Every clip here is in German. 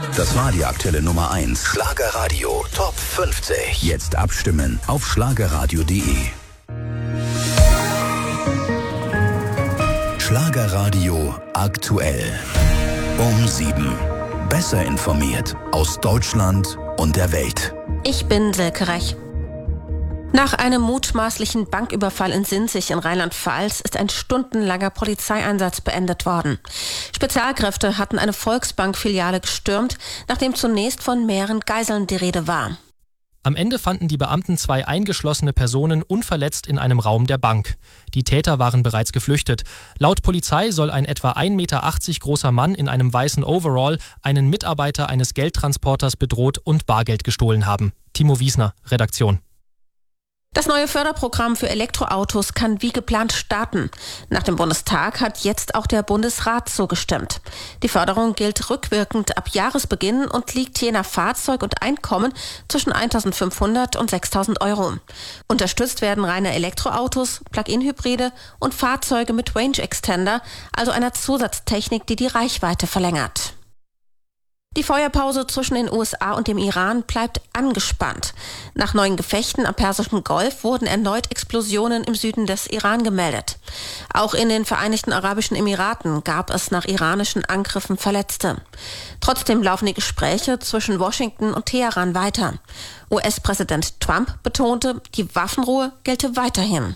Das war die aktuelle Nummer 1. Schlagerradio Top 50. Jetzt abstimmen auf schlagerradio.de. Schlagerradio aktuell. Um 7. Besser informiert aus Deutschland und der Welt. Ich bin Silke Rech. Nach einem mutmaßlichen Banküberfall in Sinzig in Rheinland-Pfalz ist ein stundenlanger Polizeieinsatz beendet worden. Spezialkräfte hatten eine Volksbank-Filiale gestürmt, nachdem zunächst von mehreren Geiseln die Rede war. Am Ende fanden die Beamten 2 eingeschlossene Personen unverletzt in einem Raum der Bank. Die Täter waren bereits geflüchtet. Laut Polizei soll ein etwa 1,80 Meter großer Mann in einem weißen Overall einen Mitarbeiter eines Geldtransporters bedroht und Bargeld gestohlen haben. Timo Wiesner, Redaktion. Das neue Förderprogramm für Elektroautos kann wie geplant starten. Nach dem Bundestag hat jetzt auch der Bundesrat zugestimmt. Die Förderung gilt rückwirkend ab Jahresbeginn und liegt je nach Fahrzeug und Einkommen zwischen 1.500 und 6.000 Euro. Unterstützt werden reine Elektroautos, Plug-in-Hybride und Fahrzeuge mit Range Extender, also einer Zusatztechnik, die die Reichweite verlängert. Die Feuerpause zwischen den USA und dem Iran bleibt angespannt. Nach neuen Gefechten am Persischen Golf wurden erneut Explosionen im Süden des Iran gemeldet. Auch in den Vereinigten Arabischen Emiraten gab es nach iranischen Angriffen Verletzte. Trotzdem laufen die Gespräche zwischen Washington und Teheran weiter. US-Präsident Trump betonte, die Waffenruhe gelte weiterhin.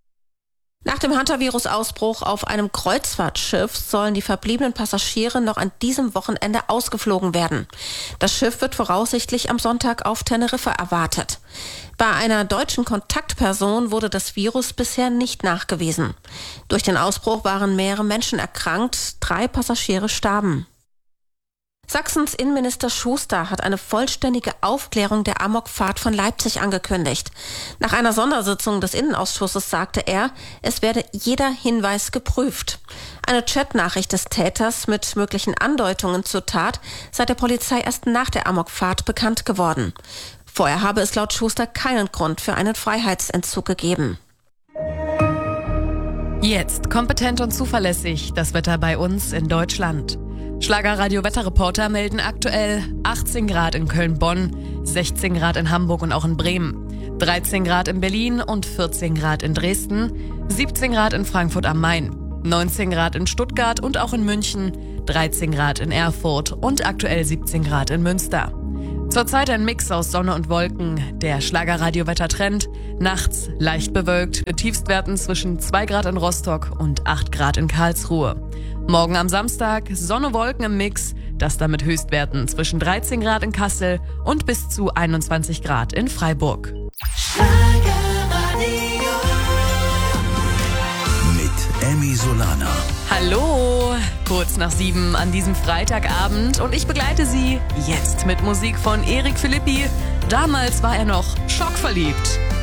Nach dem Hantavirus-Ausbruch auf einem Kreuzfahrtschiff sollen die verbliebenen Passagiere noch an diesem Wochenende ausgeflogen werden. Das Schiff wird voraussichtlich am Sonntag auf Teneriffa erwartet. Bei einer deutschen Kontaktperson wurde das Virus bisher nicht nachgewiesen. Durch den Ausbruch waren mehrere Menschen erkrankt, 3 Passagiere starben. Sachsens Innenminister Schuster hat eine vollständige Aufklärung der Amokfahrt von Leipzig angekündigt. Nach einer Sondersitzung des Innenausschusses sagte er, es werde jeder Hinweis geprüft. Eine Chatnachricht des Täters mit möglichen Andeutungen zur Tat sei der Polizei erst nach der Amokfahrt bekannt geworden. Vorher habe es laut Schuster keinen Grund für einen Freiheitsentzug gegeben. Jetzt kompetent und zuverlässig das Wetter bei uns in Deutschland. Schlagerradio-Wetterreporter melden aktuell 18 Grad in Köln-Bonn, 16 Grad in Hamburg und auch in Bremen, 13 Grad in Berlin und 14 Grad in Dresden, 17 Grad in Frankfurt am Main, 19 Grad in Stuttgart und auch in München, 13 Grad in Erfurt und aktuell 17 Grad in Münster. Zurzeit ein Mix aus Sonne und Wolken, der Schlagerradio-Wettertrend. Nachts leicht bewölkt, mit Tiefstwerten zwischen 2 Grad in Rostock und 8 Grad in Karlsruhe. Morgen am Samstag Sonne, Wolken im Mix, das dann mit Höchstwerten zwischen 13 Grad in Kassel und bis zu 21 Grad in Freiburg. Mit Emmy Solana. Hallo, kurz nach 7 an diesem Freitagabend und ich begleite Sie jetzt mit Musik von Erik Philippi. Damals war er noch schockverliebt.